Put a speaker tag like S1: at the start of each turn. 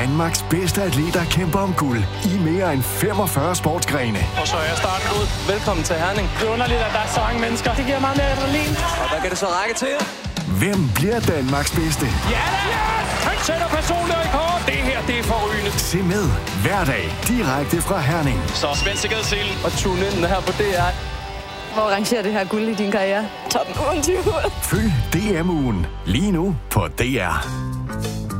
S1: Danmarks bedste atleter kæmper om guld i mere end 45 sportsgrene.
S2: Og så er starten ud. Velkommen til Herning.
S3: Det er underligt, at der er så mange mennesker. Det giver meget mere adrenalin.
S2: Og hvad kan det så række til?
S1: Hvem bliver Danmarks bedste?
S3: Ja da! Yes! Han sætter personlig rekord. Det her, det er forrygende.
S1: Se med hver dag direkte fra Herning.
S2: Så spænd sikkerhedsselen og tune ind her på DR.
S4: Hvor rangerer det her guld i din karriere?
S5: Top 28.
S1: Følg DM-ugen lige nu på DR.